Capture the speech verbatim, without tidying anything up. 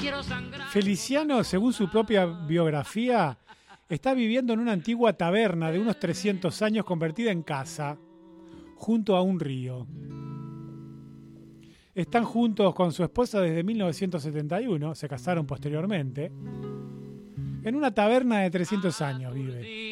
Feliciano, según su propia biografía, está viviendo en una antigua taberna de unos trescientos años convertida en casa, junto a un río. Están juntos con su esposa desde mil novecientos setenta y uno, se casaron posteriormente. En una taberna de trescientos años vive.